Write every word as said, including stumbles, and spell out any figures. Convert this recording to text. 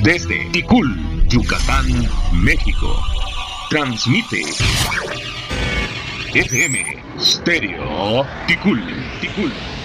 desde Ticul, Yucatán, México. Transmite F M Stereo Ticul, Ticul.